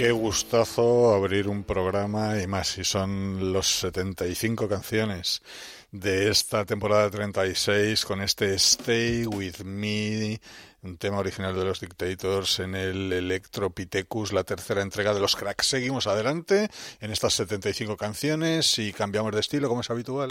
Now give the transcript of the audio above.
Qué gustazo abrir un programa, y más si son los 75 canciones de esta temporada 36 con este Stay With Me, un tema original de los Dictators en el Electropithecus, la tercera entrega de los Cracks. Seguimos adelante en estas 75 canciones y cambiamos de estilo como es habitual.